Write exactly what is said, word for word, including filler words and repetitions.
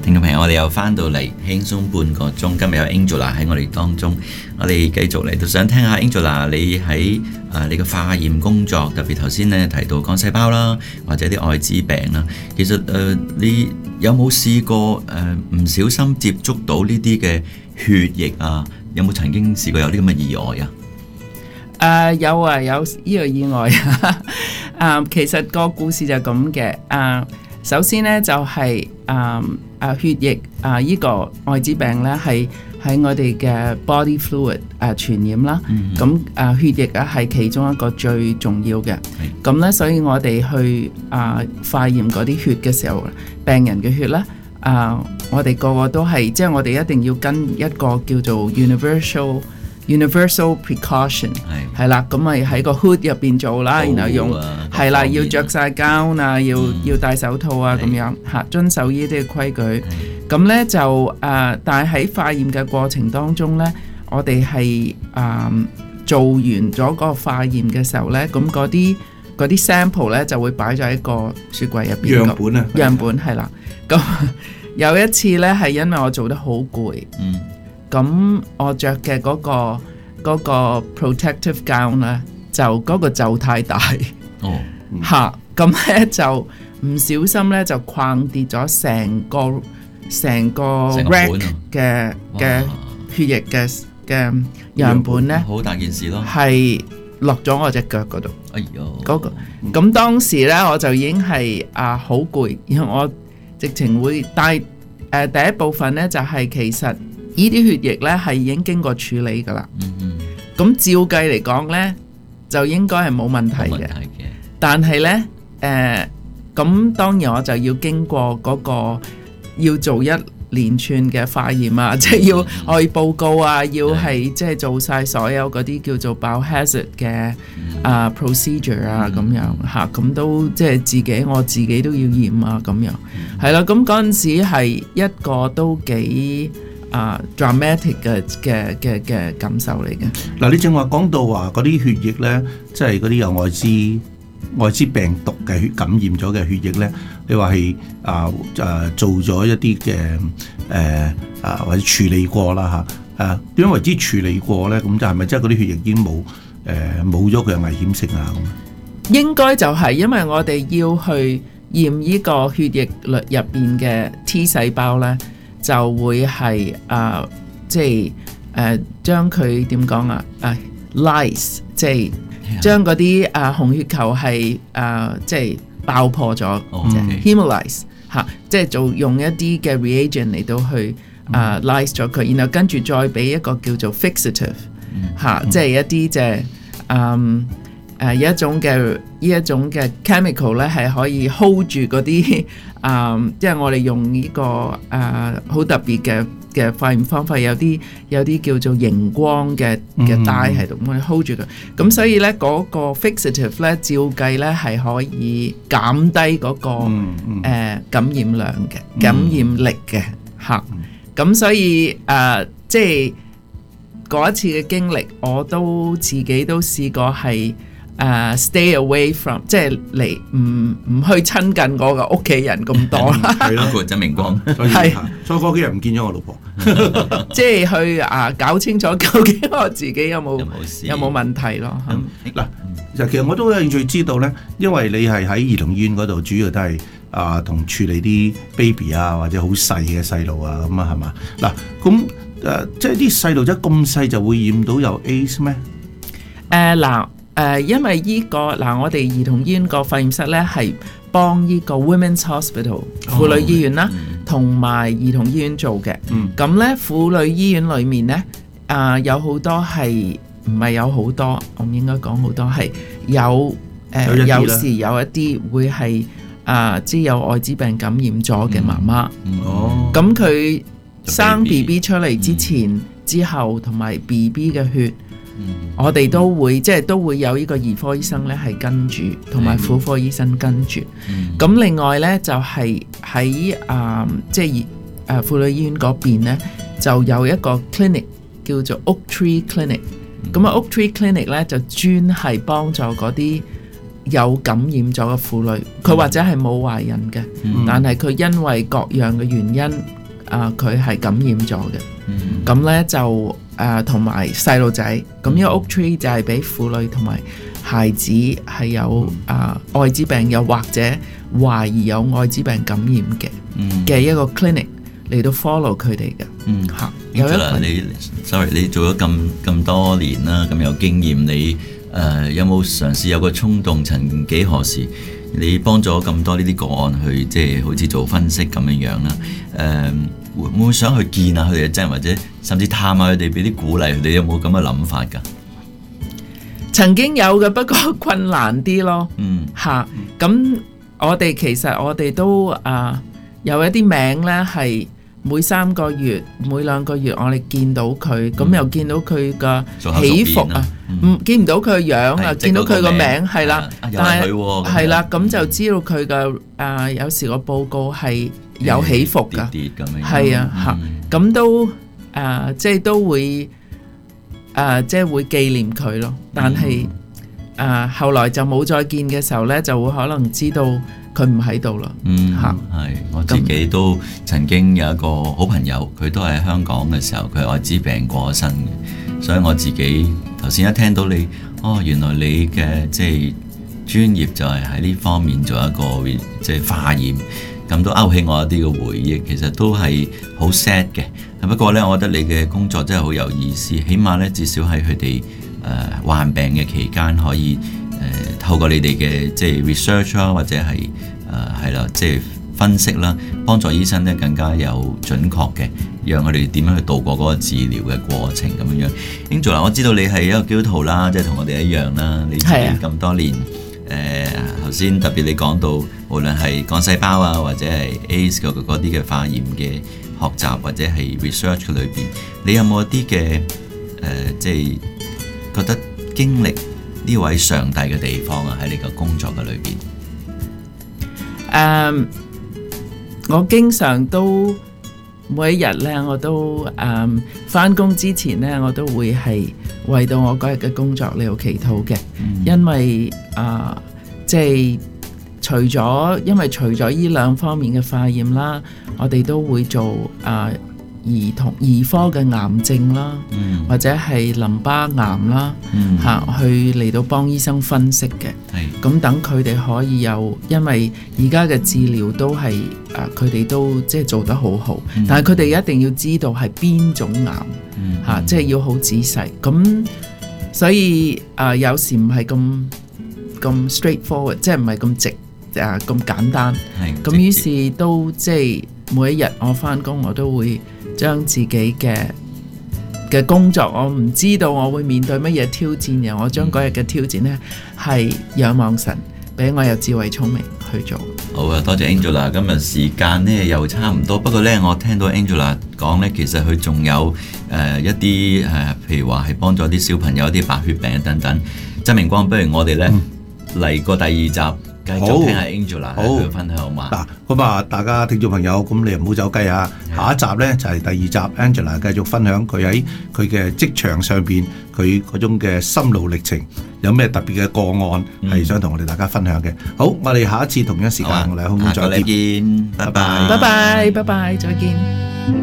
聽眾朋友，我哋又翻到嚟輕鬆半個鐘，今日有 Angela 喺我哋當中，我哋繼續嚟到想聽下 Angela 你喺啊你嘅化驗工作，特別頭先咧提到肝細胞啦，或者啲艾滋病啦，其實誒、呃、你有冇試過誒唔小心接觸到呢啲嘅血液啊？有冇曾經試過有啲咁嘅意外啊？ 誒、uh, 有啊，有呢個意外啊！誒其實個故事就咁嘅。誒、uh, 首先咧就係誒誒血液啊，依、uh, 個艾滋病咧係喺我哋嘅 body fluid 誒、uh, 傳染啦。咁誒、mm hmm. uh, 血液咧係其中一個最重要嘅。咁咧、mm， hmm. 所以我哋去啊、uh, 化驗嗰啲血嘅時候，病人嘅血咧啊，uh, 我哋個個都係即係我哋一定要跟一個叫做 universal。Universal precaution 係啦，咁咪喺個 hood 入邊做啦，然後用係啦，要着晒膠啊，要要戴手套啊，咁樣嚇遵守呢啲嘅規矩。咁咧就誒，但係喺化驗嘅過程當中咧，我哋係誒做完咗個化驗嘅時候咧，咁嗰啲嗰啲 sample 咧就會擺咗喺個雪櫃入邊。 樣本啊， 樣本係啦。咁有一次咧係因為我做得好攰。嗯。咁我着嘅嗰個嗰個 protective gown 咧，就嗰個袖太大，嚇咁咧就唔小心咧就框跌咗成個成個 rack 嘅嘅血液嘅嘅樣本咧， 好大件事咯， 係落咗我隻腳嗰度。 哎呦， 嗰個咁當時咧我就已經係啊好攰，然後我直情會帶誒第一部分咧就係其實。呢啲血液咧係已經經過處理㗎啦，咁、嗯嗯、照計嚟講咧就應該係冇問題嘅。但係咧誒，咁、呃、當然我就要經過嗰個要做一連串嘅化驗啊，即係、嗯、要我要報告啊，嗯、要係即係做晒所有嗰啲叫做 biohazard 嘅啊、呃、procedure 啊咁、嗯、樣嚇，咁都即係自己我自己都要驗啊咁樣，係啦、嗯，咁嗰陣時係一個都幾啊、uh, dramatic 嘅嘅嘅嘅感受嚟嘅。 嗱，你正話講到話嗰啲血液咧，即係嗰啲有艾滋艾滋病毒嘅血感染咗嘅血液咧，你話係啊啊做咗一啲嘅誒啊或者處理過啦嚇啊，點樣為之處理過咧？咁就係咪即係嗰啲血液已經冇誒冇咗佢嘅危險性啊？咁應該就係因為我哋要去驗呢個血液裏入邊嘅 T 細胞咧。就會係啊、呃，即係誒將佢點講啊？啊 lyse 即係將嗰啲啊紅血球係啊、呃、即係爆破咗，即係 hemolyse 嚇，即係做用一啲嘅 reagent 嚟到去啊 lyse 咗佢，然後跟住再俾一個叫做 fixative 嚇，即係一啲即係嗯誒有一種嘅呢一種嘅 chemical 咧係可以 hold 住嗰啲。啊，即係、um, 我哋用呢、這個啊好、uh, 特別嘅嘅化驗方法，有啲有啲叫做熒光嘅嘅帶喺度，我哋 hold 住佢。咁所以咧嗰、那個 fixative 咧，照計咧係可以減低嗰、那個誒、嗯嗯呃、感染量嘅、嗯、感染力嘅嚇。咁、嗯、所以誒、呃，即係嗰一次嘅經歷，我都自己都試過係。誒、uh, stay away from 即係嚟唔唔去親近我嘅屋企人咁多啦， 係咯， 佢真明光， 所以係，所以嗰幾日唔見咗我老婆， 即係去啊搞清楚究竟我自己有冇有冇問題咯。 嗱，其實我都有興趣知道咧，因為你係喺兒童醫院嗰度，主要都係啊同處理啲 baby 啊或者好細嘅細路啊咁啊係嘛？嗱，咁誒即係啲細路仔咁細就會驗到有 AIDS 咩？ 誒嗱。誒、呃，因為依、這個嗱、呃，我哋兒童醫院個化驗室咧係幫呢個 Women's Hospital 婦女醫院啦，同埋、哦、兒童醫院做嘅。咁咧、嗯，婦女醫院裏面咧，啊、呃、有好多係唔係有好多，我唔應該講好多係有誒，呃、有，有時有一啲會係啊，即、呃、係有艾滋病感染咗嘅媽媽。哦，咁佢生 B B 出嚟之前、嗯、之後同埋 B B 嘅血。嗯、我哋都會即係都會有呢個兒科醫生咧係跟住，同埋婦科醫生跟住。咁、嗯、另外咧就係喺啊即係誒婦女醫院嗰邊咧就有一個 clinic 叫做 Oak Tree Clinic。咁啊 Oak Tree Clinic 咧就專係幫助嗰啲有感染咗嘅婦女，佢或者係冇懷孕嘅，嗯、但係佢因為各樣嘅原因啊佢係感染咗嘅。 嗯咁咧就誒同埋細路仔，咁呢個 Oak Tree 就係俾婦女同埋孩子係有啊愛滋病又或者懷疑有愛滋病感染嘅嘅、嗯、一個 clinic 嚟到 follow 佢哋嘅。 嗯， 嚇， 有一個你 sorry 你做咗咁咁多年啦，咁有經驗，你誒、呃、有冇嘗試有個衝動，曾幾何時你幫咗咁多呢啲個案去即係好似做分析咁樣樣啦？誒、呃、會唔會想去見下佢哋嘅真人，或者甚至探下佢哋，俾啲鼓勵佢哋？有冇咁嘅諗法㗎？ 曾經有嘅，不過困難啲咯。 嗯， 嚇，咁我哋其實我哋都啊有一啲名咧係每三個月、每兩個月我哋見到佢，咁、嗯、又見到佢嘅起伏啊，唔、嗯、見唔到佢個樣啊，見到佢個名係啦，但係係啦，咁就知道佢嘅啊有時個報告係有起伏㗎，係啊嚇，咁、嗯、都啊即係都會。誒、呃，即係會紀念佢咯，但係誒、嗯呃、後來就冇再見嘅時候呢，就會可能知道佢唔喺度啦。 嗯，係我自己都曾經有一個好朋友，佢都喺香港嘅時候，佢愛滋病過咗身嘅，所以我自己頭先一聽到你，哦，原來你嘅即係專業就係喺呢方面做一個即係化驗。咁都勾起我一啲嘅回憶，其實都係好 sad 嘅。不過呢，我覺得你嘅工作真係好有意思，起碼呢，至少喺佢哋誒患病嘅期間，可以誒、呃、透過你哋嘅即係 research 啦，或者係誒係啦，即係分析啦，幫助醫生呢更加有準確嘅，讓佢哋點樣去度過嗰個治療嘅過程咁樣樣。Angela，我知道你係一個基督徒啦，即係同我哋一樣啦，你自己咁多年。誒頭先特別你講到，無論係幹細胞啊，或者係 A C E 嗰啲嘅化驗嘅學習，或者係 research 裏邊，你有冇一啲嘅誒，即係覺得經歷呢位上帝嘅地方啊？喺你個工作嘅裏邊， 誒，我經常都每一日咧，我都誒返工之前咧，我都會係為到我嗰日嘅工作嚟到祈禱嘅，嗯、因為啊、呃，即係除咗因為除咗依兩方面嘅化驗啦，我哋都會做啊、呃、兒童兒科嘅癌症啦，嗯、或者係淋巴癌啦，嚇、嗯啊、去嚟到幫醫生分析嘅。咁等佢哋可以有，因為而家嘅治療都係誒，佢、呃、哋都即係做得好好，嗯、但係佢哋一定要知道係邊種癌，嚇、嗯啊，即係要好仔細。咁所以誒、呃，有時唔係咁咁 straightforward，即係唔係咁直啊咁簡單。咁於是都即係每一日我返工，我都會將自己嘅嘅工作，我唔知道我會面對乜嘢挑戰嘅，我將嗰日嘅挑戰呢係仰望神，俾我有智慧聰明去做。 好啊，多謝 Angela， 今日時間呢又差唔多，不過呢，我聽到 Angela 講呢，其實佢仲有誒、呃、一啲誒、呃，譬如話係幫助啲小朋友一啲白血病等等。曾明光，不如我哋呢嚟過、嗯、第二集。繼續聽下 Angela 嘅分享好嘛？ 嗱，咁啊，大家聽眾朋友，咁你又唔好走雞啊！下一集呢，就係、是、第二集 Angela 繼續分享佢喺佢嘅職場上邊佢嗰種嘅心路歷程，有咩特別嘅個案係、嗯、想同我哋大家分享嘅。好，我哋下一次同一時間我哋空中再見， 拜拜， 拜拜，拜拜，再見。